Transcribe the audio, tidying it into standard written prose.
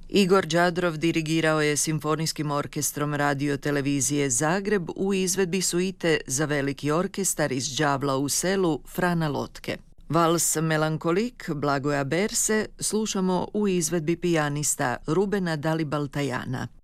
Igor Đadrov dirigirao je Simfonijskim orkestrom Radio-televizije Zagreb u izvedbi suite za veliki orkestar iz Đavla u selu Frana Lotke. Vals Melankolik Blagoja Berse slušamo u izvedbi pijanista Rubena Dalibaltajana.